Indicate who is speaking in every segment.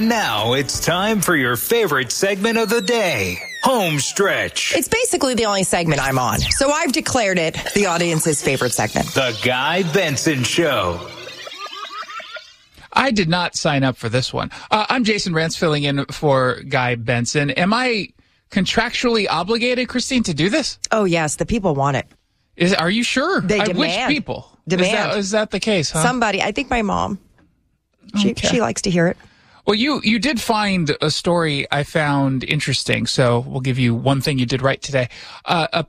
Speaker 1: And now it's time for your favorite segment of the day, Home Stretch.
Speaker 2: It's basically the only segment I'm on, so I've declared it the audience's favorite segment.
Speaker 1: The Guy Benson Show.
Speaker 3: I did not sign up for this one. I'm Jason Rantz filling in for Guy Benson. Am I contractually obligated, Christine, to do this?
Speaker 2: Oh, yes. The people want it.
Speaker 3: Are you sure?
Speaker 2: They demand.
Speaker 3: Which people?
Speaker 2: Demand.
Speaker 3: Is that the case, huh?
Speaker 2: Somebody. I think my mom.
Speaker 3: Okay.
Speaker 2: She likes to hear it.
Speaker 3: Well, you did find a story I found interesting, so we'll give you one thing you did right today.
Speaker 2: God,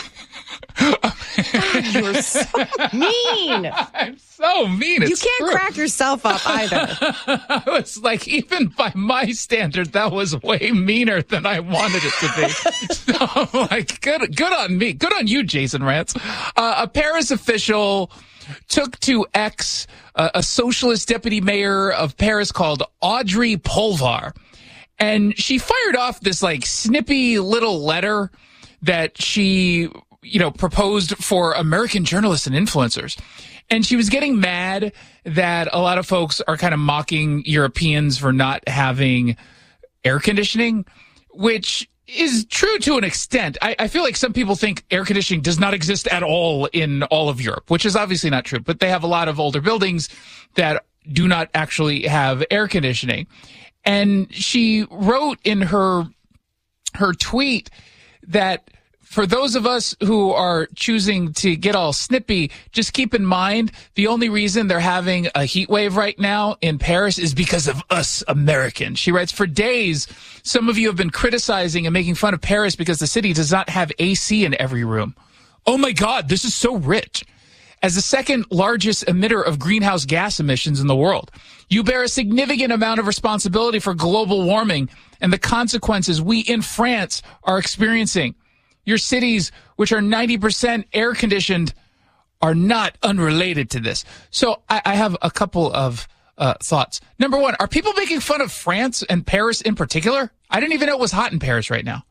Speaker 2: you're so mean.
Speaker 3: I'm so mean.
Speaker 2: You can't crack yourself up either.
Speaker 3: It's like, even by my standard, that was way meaner than I wanted it to be. So I'm like, good on me. Good on you, Jason Rantz. A Paris official took to X a socialist deputy mayor of Paris called Audrey Pulvar. And she fired off this like snippy little letter that she, proposed for American journalists and influencers. And she was getting mad that a lot of folks are kind of mocking Europeans for not having air conditioning, which is true to an extent. I feel like some people think air conditioning does not exist at all in all of Europe, which is obviously not true. But they have a lot of older buildings that do not actually have air conditioning. And she wrote in her tweet that for those of us who are choosing to get all snippy, just keep in mind the only reason they're having a heat wave right now in Paris is because of us Americans. She writes, for days, some of you have been criticizing and making fun of Paris because the city does not have AC in every room. Oh my God, this is so rich. As the second largest emitter of greenhouse gas emissions in the world, you bear a significant amount of responsibility for global warming and the consequences we in France are experiencing. Your cities, which are 90% air conditioned, are not unrelated to this. So I have a couple of thoughts. Number one, are people making fun of France and Paris in particular? I didn't even know it was hot in Paris right now.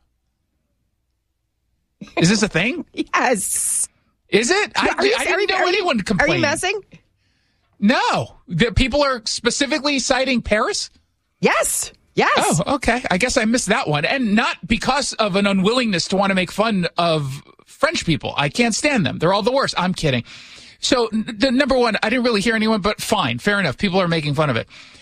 Speaker 3: Is this a thing?
Speaker 2: Yes.
Speaker 3: Is it? I didn't know anyone complained.
Speaker 2: Are you messing?
Speaker 3: No. People are specifically citing Paris?
Speaker 2: Yes. Yes.
Speaker 3: Oh, okay. I guess I missed that one. And not because of an unwillingness to want to make fun of French people. I can't stand them. They're all the worst. I'm kidding. So, the number one, I didn't really hear anyone, but fine. Fair enough. People are making fun of it.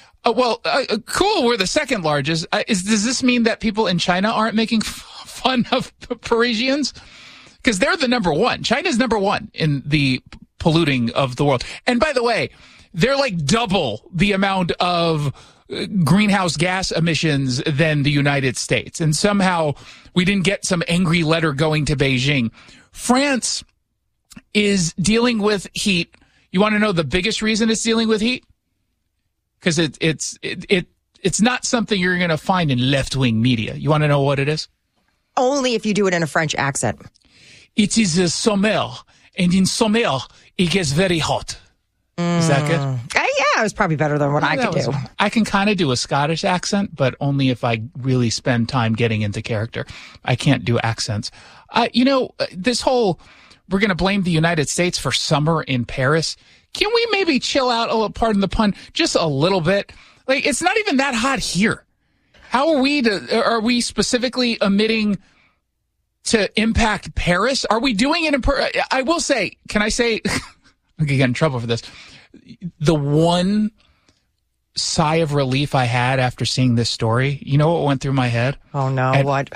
Speaker 3: Cool. We're the second largest. Does this mean that people in China aren't making fun of Parisians? Because they're the number one. China's number one in the polluting of the world. And by the way, they're like double the amount of greenhouse gas emissions than the United States. And somehow we didn't get some angry letter going to Beijing. France is dealing with heat. You want to know the biggest reason it's dealing with heat? Because it's not something you're going to find in left-wing media. You want to know what it is?
Speaker 2: Only if you do it in a French accent.
Speaker 3: It is a summer, and in summer it gets very hot. Is that good?
Speaker 2: Yeah, it was probably better than what I could do.
Speaker 3: I can kind of do a Scottish accent, but only if I really spend time getting into character. I can't do accents. This whole, we're going to blame the United States for summer in Paris. Can we maybe chill out a little, pardon the pun, just a little bit? Like, it's not even that hot here. How are we specifically emitting to impact Paris? Are we doing it I will say, can I say, I'm going to get in trouble for this. The one sigh of relief I had after seeing this story, you know what went through my head?
Speaker 2: Oh, no. What?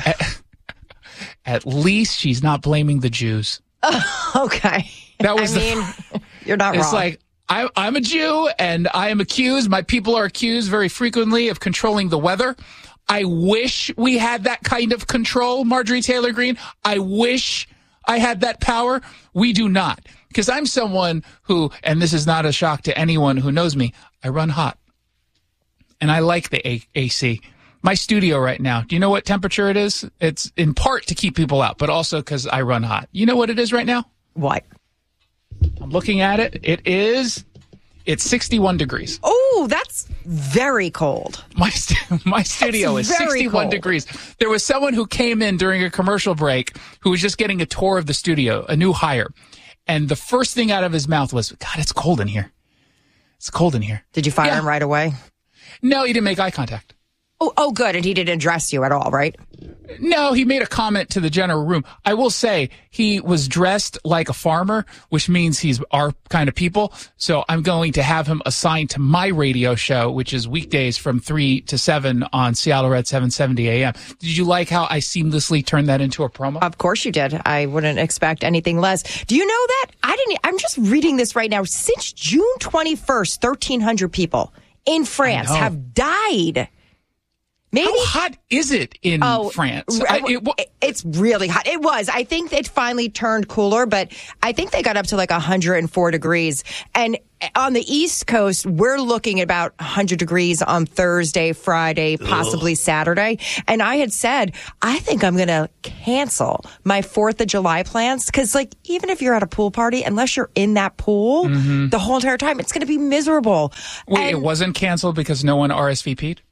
Speaker 3: At least she's not blaming the Jews.
Speaker 2: Okay.
Speaker 3: That was
Speaker 2: you're not wrong.
Speaker 3: It's like, I'm a Jew, and I am accused, my people are accused very frequently of controlling the weather. I wish we had that kind of control, Marjorie Taylor Greene. I wish I had that power. We do not. Because I'm someone who, and this is not a shock to anyone who knows me, I run hot. And I like the AC. My studio right now, do you know what temperature it is? It's in part to keep people out, but also because I run hot. You know what it is right now?
Speaker 2: What?
Speaker 3: I'm looking at it. It's 61 degrees.
Speaker 2: Oh, that's very cold.
Speaker 3: My studio is 61
Speaker 2: cold.
Speaker 3: degrees. There was someone who came in during a commercial break who was just getting a tour of the studio, a new hire. And the first thing out of his mouth was, God, it's cold in here. It's cold in here.
Speaker 2: Did you fire him right away?
Speaker 3: No, he didn't make eye contact.
Speaker 2: Oh, good. And he didn't address you at all, right?
Speaker 3: No, he made a comment to the general room. I will say he was dressed like a farmer, which means he's our kind of people. So I'm going to have him assigned to my radio show, which is weekdays from 3 to 7 on Seattle Red 770 AM. Did you like how I seamlessly turned that into a promo?
Speaker 2: Of course you did. I wouldn't expect anything less. Do you know that? I'm just reading this right now. Since June 21st, 1,300 people in France have died. Maybe.
Speaker 3: How hot is it in France?
Speaker 2: It's really hot. It was. I think it finally turned cooler, but I think they got up to like 104 degrees. And on the East Coast, we're looking at about 100 degrees on Thursday, Friday, possibly Saturday. And I had said, I think I'm going to cancel my 4th of July plans because, like, even if you're at a pool party, unless you're in that pool the whole entire time, it's going to be miserable.
Speaker 3: Wait, it wasn't canceled because no one RSVP'd?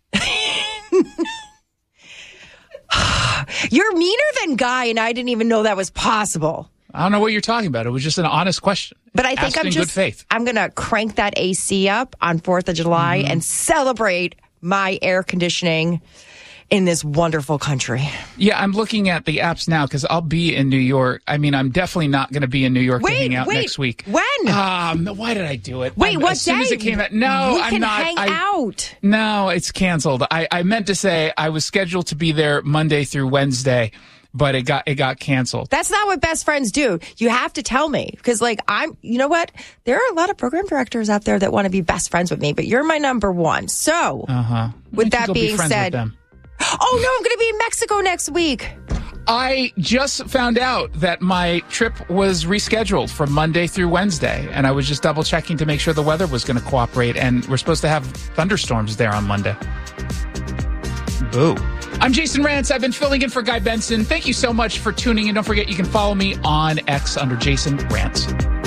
Speaker 2: You're meaner than Guy, and I didn't even know that was possible.
Speaker 3: I don't know what you're talking about. It was just an honest question.
Speaker 2: But I think I'm going to crank that AC up on 4th of July and celebrate my air conditioning in this wonderful country.
Speaker 3: Yeah, I'm looking at the apps now because I'll be in New York. I mean, I'm definitely not going to be in New York to hang out next week.
Speaker 2: When?
Speaker 3: Why did I do it?
Speaker 2: Wait, what
Speaker 3: as soon
Speaker 2: day?
Speaker 3: As it came out. No,
Speaker 2: we
Speaker 3: I'm
Speaker 2: can
Speaker 3: not.
Speaker 2: hang out.
Speaker 3: No, it's canceled. I meant to say I was scheduled to be there Monday through Wednesday, but it got canceled.
Speaker 2: That's not what best friends do. You have to tell me because, like, you know what? There are a lot of program directors out there that want to be best friends with me, but you're my number one. So, with that being said, oh no, I'm going to be in Mexico next week.
Speaker 3: I just found out that my trip was rescheduled from Monday through Wednesday, and I was just double checking to make sure the weather was going to cooperate, and we're supposed to have thunderstorms there on Monday. Boo. I'm Jason Rantz. I've been filling in for Guy Benson. Thank you so much for tuning in. Don't forget you can follow me on X under Jason Rantz.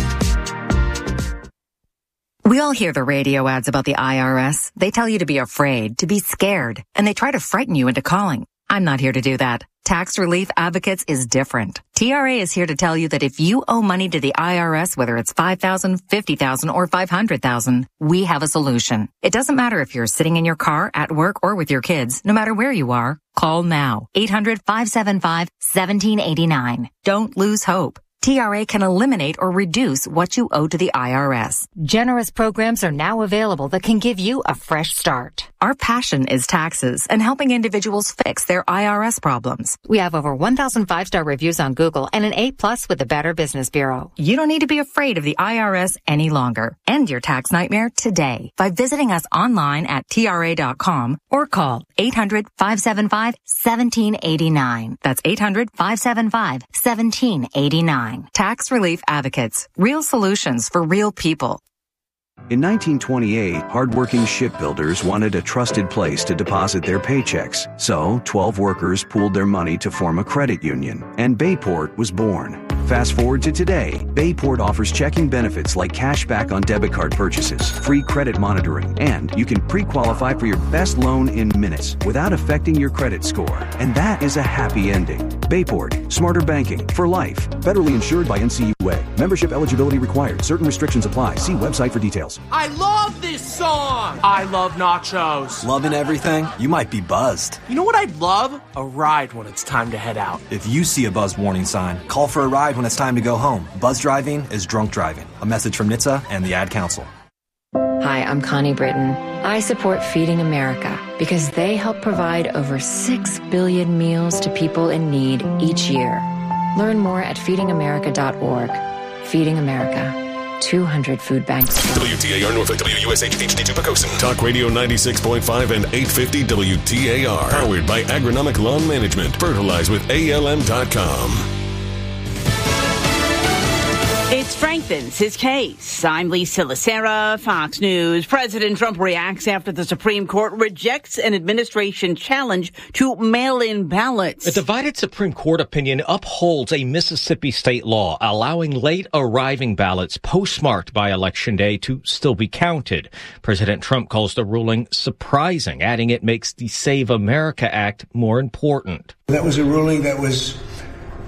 Speaker 4: We all hear the radio ads about the IRS. They tell you to be afraid, to be scared, and they try to frighten you into calling. I'm not here to do that. Tax Relief Advocates is different. TRA is here to tell you that if you owe money to the IRS, whether it's $5,000, $50,000, or $500,000, we have a solution. It doesn't matter if you're sitting in your car, at work, or with your kids. No matter where you are, call now. 800-575-1789. Don't lose hope. TRA can eliminate or reduce what you owe to the IRS. Generous programs are now available that can give you a fresh start. Our passion is taxes and helping individuals fix their IRS problems. We have over 1,000 5-star reviews on Google and an A+ with the Better Business Bureau. You don't need to be afraid of the IRS any longer. End your tax nightmare today by visiting us online at TRA.com or call 800-575-1789. That's 800-575-1789. Tax Relief Advocates. Real solutions for real people.
Speaker 5: In 1928, hardworking shipbuilders wanted a trusted place to deposit their paychecks. So, 12 workers pooled their money to form a credit union, and Bayport was born. Fast forward to today, Bayport offers checking benefits like cash back on debit card purchases, free credit monitoring, and you can pre-qualify for your best loan in minutes without affecting your credit score. And that is a happy ending. Bayport, smarter banking for life. Federally insured by NCUA. Membership eligibility required. Certain restrictions apply. See website for details.
Speaker 6: I love this song! I love nachos.
Speaker 7: Loving everything? You might be buzzed.
Speaker 6: You know what I'd love? A ride when it's time to head out.
Speaker 7: If you see a buzz warning sign, call for a ride when it's time to go home. Buzz driving is drunk driving. A message from NHTSA and the Ad Council.
Speaker 8: Hi, I'm Connie Britton. I support Feeding America because they help provide over 6 billion meals to people in need each year. Learn more at feedingamerica.org. Feeding America. 200 food banks.
Speaker 9: WTAR Norfolk, WUSH HD2 Pocosin. Talk Radio 96.5 and 850 WTAR. Powered by Agronomic Lawn Management. Fertilize with ALM.com.
Speaker 10: It strengthens his case. I'm Lisa Lacera, Fox News. President Trump reacts after the Supreme Court rejects an administration challenge to mail-in ballots.
Speaker 11: A divided Supreme Court opinion upholds a Mississippi state law allowing late arriving ballots postmarked by Election Day to still be counted. President Trump calls the ruling surprising, adding it makes the Save America Act more important.
Speaker 12: That was a ruling that was...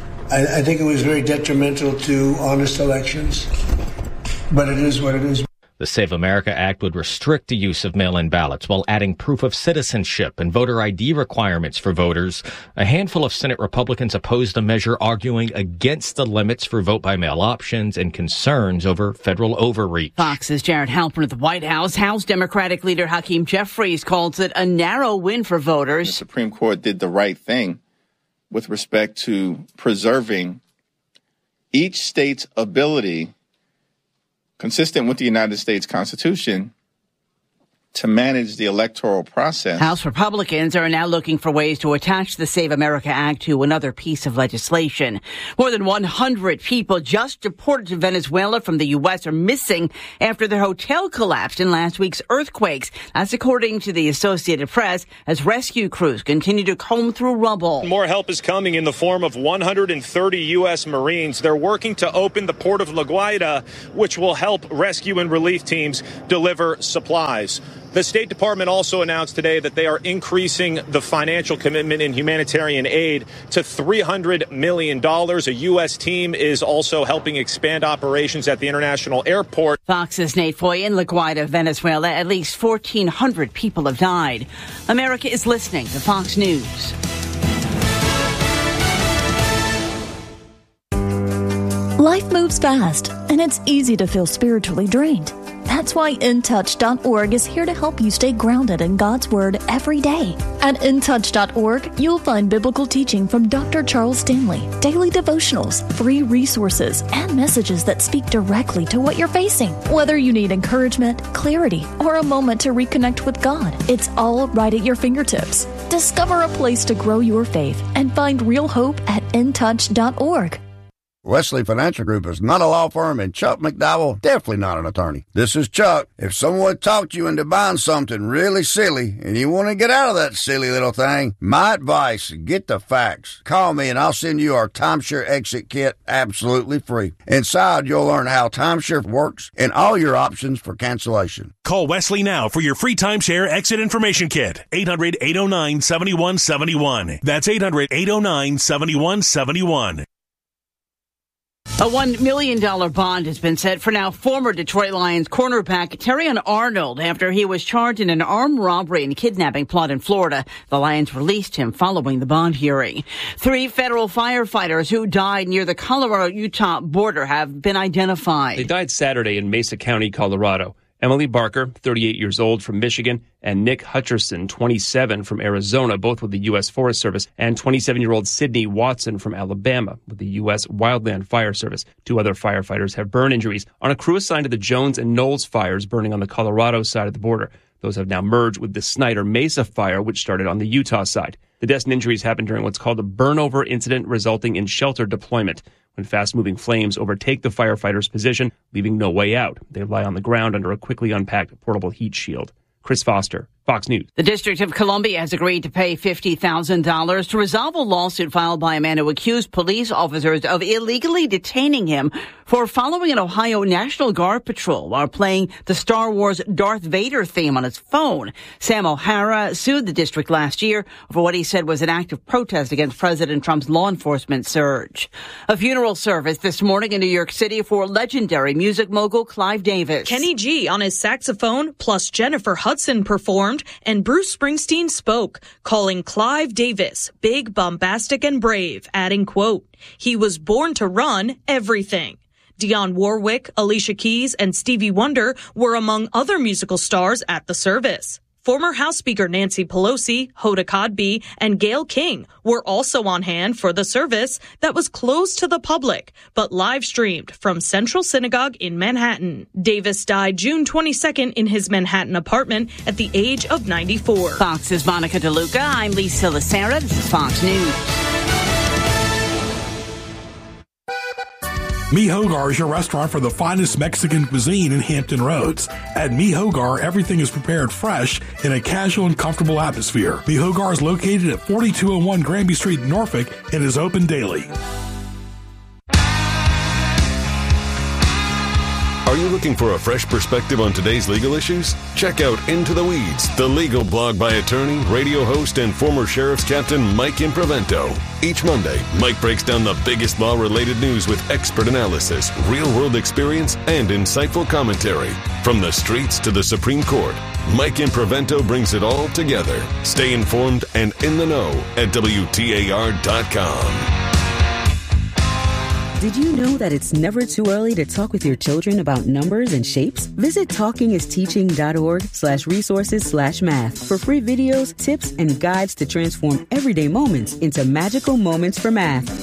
Speaker 12: I think it was very detrimental to honest elections, but it is what it is.
Speaker 11: The Save America Act would restrict the use of mail-in ballots while adding proof of citizenship and voter ID requirements for voters. A handful of Senate Republicans opposed the measure, arguing against the limits for vote-by-mail options and concerns over federal overreach.
Speaker 10: Fox's Jared Halpern at the White House. House Democratic leader Hakeem Jeffries calls it a narrow win for voters.
Speaker 12: The Supreme Court did the right thing with respect to preserving each state's ability, consistent with the United States Constitution, to manage the electoral process.
Speaker 10: House Republicans are now looking for ways to attach the Save America Act to another piece of legislation. More than 100 people just deported to Venezuela from the U.S. are missing after their hotel collapsed in last week's earthquakes. That's according to the Associated Press, as rescue crews continue to comb through rubble.
Speaker 13: More help is coming in the form of 130 U.S. Marines. They're working to open the port of La Guaira, which will help rescue and relief teams deliver supplies. The State Department also announced today that they are increasing the financial commitment in humanitarian aid to $300 million. A U.S. team is also helping expand operations at the international airport.
Speaker 10: Fox's Nate Foy in La Guaira, Venezuela. At least 1,400 people have died. America is listening to Fox News.
Speaker 14: Life moves fast, and it's easy to feel spiritually drained. That's why InTouch.org is here to help you stay grounded in God's Word every day. At InTouch.org, you'll find biblical teaching from Dr. Charles Stanley, daily devotionals, free resources, and messages that speak directly to what you're facing. Whether you need encouragement, clarity, or a moment to reconnect with God, it's all right at your fingertips. Discover a place to grow your faith and find real hope at InTouch.org.
Speaker 15: Wesley Financial Group is not a law firm, and Chuck McDowell definitely not an attorney. This is Chuck. If someone talked you into buying something really silly and you want to get out of that silly little thing, my advice, get the facts. Call me and I'll send you our timeshare exit kit absolutely free. Inside, you'll learn how timeshare works and all your options for cancellation.
Speaker 16: Call Wesley now for your free timeshare exit information kit. 800-809-7171. That's 800-809-7171.
Speaker 10: A $1 million bond has been set for now former Detroit Lions cornerback Terrion Arnold after he was charged in an armed robbery and kidnapping plot in Florida. The Lions released him following the bond hearing. 3 federal firefighters who died near the Colorado-Utah border have been identified.
Speaker 17: They died Saturday in Mesa County, Colorado. Emily Barker, 38 years old, from Michigan, and Nick Hutcherson, 27, from Arizona, both with the U.S. Forest Service, and 27-year-old Sydney Watson from Alabama with the U.S. Wildland Fire Service. 2 other firefighters have burn injuries on a crew assigned to the Jones and Knowles fires burning on the Colorado side of the border. Those have now merged with the Snyder Mesa fire, which started on the Utah side. The deaths and injuries happened during what's called a burnover incident, resulting in shelter deployment. When fast-moving flames overtake the firefighters' position, leaving no way out, they lie on the ground under a quickly unpacked portable heat shield. Chris Foster, Fox News.
Speaker 10: The District of Columbia has agreed to pay $50,000 to resolve a lawsuit filed by a man who accused police officers of illegally detaining him for following an Ohio National Guard patrol while playing the Star Wars Darth Vader theme on his phone. Sam O'Hara sued the district last year for what he said was an act of protest against President Trump's law enforcement surge. A funeral service this morning in New York City for legendary music mogul Clive Davis.
Speaker 18: Kenny G on his saxophone, plus Jennifer Hudson performed, and Bruce Springsteen spoke, calling Clive Davis big, bombastic, and brave, adding, quote, "He was born to run everything." Dionne Warwick, Alicia Keys, and Stevie Wonder were among other musical stars at the service. Former House Speaker Nancy Pelosi, Hoda Kotb, and Gayle King were also on hand for the service that was closed to the public, but live-streamed from Central Synagogue in Manhattan. Davis died June 22nd in his Manhattan apartment at the age of 94.
Speaker 10: Fox's Monica DeLuca. I'm Lisa Lacera. This is Fox News.
Speaker 19: Mi Hogar is your restaurant for the finest Mexican cuisine in Hampton Roads. At Mi Hogar, everything is prepared fresh in a casual and comfortable atmosphere. Mi Hogar is located at 4201 Granby Street in Norfolk and is open daily.
Speaker 9: Are you looking for a fresh perspective on today's legal issues? Check out Into the Weeds, the legal blog by attorney, radio host, and former Sheriff's Captain Mike Imprevento. Each Monday, Mike breaks down the biggest law-related news with expert analysis, real-world experience, and insightful commentary. From the streets to the Supreme Court, Mike Imprevento brings it all together. Stay informed and in the know at WTAR.com.
Speaker 20: Did you know that it's never too early to talk with your children about numbers and shapes? Visit talkingisteaching.org/resources/math for free videos, tips, and guides to transform everyday moments into magical moments for math.